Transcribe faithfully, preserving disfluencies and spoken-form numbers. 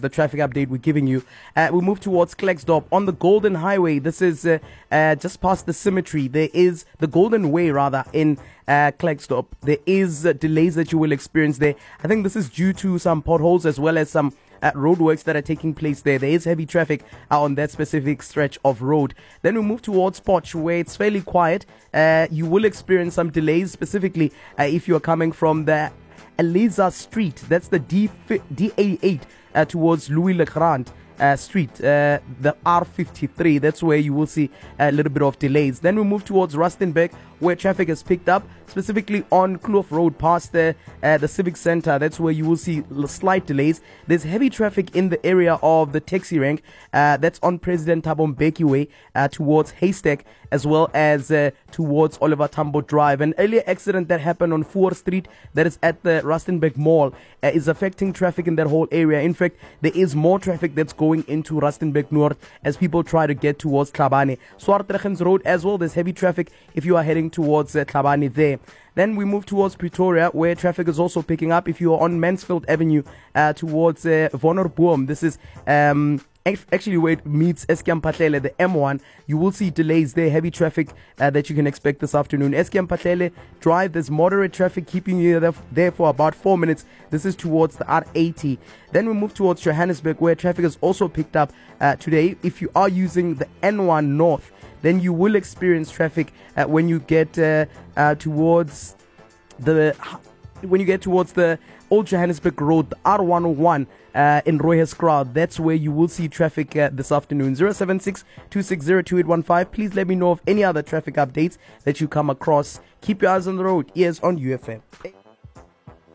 the traffic update we're giving you. Uh, we move towards Klerksdorp on the Golden Highway. This is uh, uh, just past the cemetery. There is the Golden Way, rather, in uh, Klerksdorp. There is uh, delays that you will experience there. I think this is due to some potholes as well as some Uh, roadworks that are taking place there. There is heavy traffic uh, on that specific stretch of road. Then we move towards Potch, where it's fairly quiet. Uh, you will experience some delays, specifically uh, if you are coming from the Eliza Street. That's the D eighty-eight uh, towards Louis Le Grand Uh, street, uh, the R fifty-three. That's where you will see a little bit of delays. Then we move towards Rustenburg, where traffic has picked up, specifically on Kloof Road past the uh, the Civic Center. That's where you will see slight delays. There's heavy traffic in the area of the taxi rank. Uh, that's on President Thabo Mbeki Way uh, towards Haystack, as well as uh, towards Oliver Tambo Drive. An earlier accident that happened on Four Street, that is at the Rustenburg Mall, uh, is affecting traffic in that whole area. In fact, there is more traffic that's going into Rustenburg North as people try to get towards Tlhabane. Swartregens Road as well, there's heavy traffic if you are heading towards uh, Tlhabane there. Then we move towards Pretoria, where traffic is also picking up. If you are on Mansfield Avenue uh, towards uh, Vonnerboom, this is um, actually where it meets Eskom Patlele, the M one. You will see delays there, heavy traffic uh, that you can expect this afternoon. Eskom Patlele Drive, there's moderate traffic keeping you there, there for about four minutes. This is towards the R eighty. Then we move towards Johannesburg, where traffic is also picked up uh, today. If you are using the N one North, then you will experience traffic uh, when you get uh, uh, towards the when you get towards the Old Johannesburg Road, the R one oh one uh, in Royherskraal. That's where you will see traffic uh, this afternoon. zero seven six, two six zero, two eight one five. Please let me know of any other traffic updates that you come across. Keep your eyes on the road. Ears on U F M.